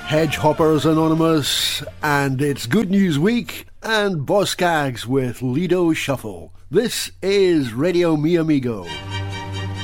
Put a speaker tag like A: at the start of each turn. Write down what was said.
A: Hedgehoppers Anonymous, and it's Good News Week, and Boz Scaggs with Lido Shuffle. This is Radio Mi Amigo.